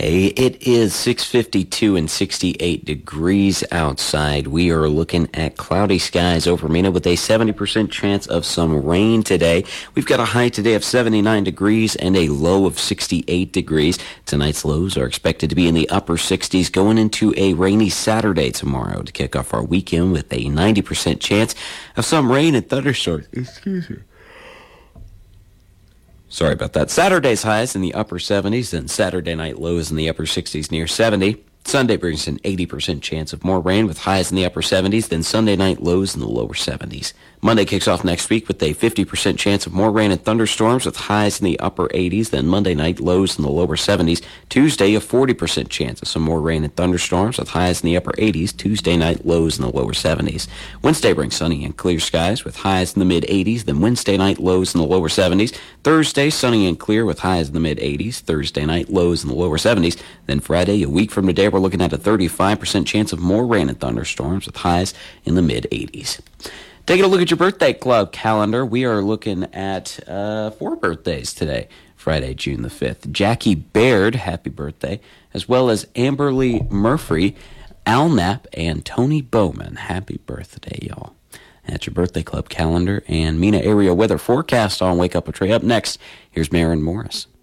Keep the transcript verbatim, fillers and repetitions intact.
Hey, it is six fifty-two and sixty-eight degrees outside. We are looking at cloudy skies over Mena with a seventy percent chance of some rain today. We've got a high today of seventy-nine degrees and a low of sixty-eight degrees. Tonight's lows are expected to be in the upper sixties, going into a rainy Saturday tomorrow to kick off our weekend with a ninety percent chance of some rain and thunderstorms. Excuse me. Sorry about that. Saturday's highs in the upper seventies, then Saturday night lows in the upper sixties near seventy. Sunday brings an eighty percent chance of more rain with highs in the upper seventies, then Sunday night lows in the lower seventies. Monday kicks off next week with a fifty percent chance of more rain and thunderstorms with highs in the upper eighties, then Monday night lows in the lower seventies. Tuesday, a forty percent chance of some more rain and thunderstorms with highs in the upper eighties, Tuesday night lows in the lower seventies. Wednesday brings sunny and clear skies with highs in the mid eighties, then Wednesday night lows in the lower seventies. Thursday, sunny and clear with highs in the mid eighties, Thursday night lows in the lower seventies. Then Friday, a week from today, we're looking at a thirty-five percent chance of more rain and thunderstorms with highs in the mid eighties. Taking a look at your birthday club calendar, we are looking at uh, four birthdays today. Friday, June the fifth. Jackie Baird, happy birthday, as well as Amberly Murphy, Al Knapp, and Tony Bowman. Happy birthday, y'all. That's your birthday club calendar and Mena area weather forecast on Wake Up with Trey. Up next, here's Maren Morris.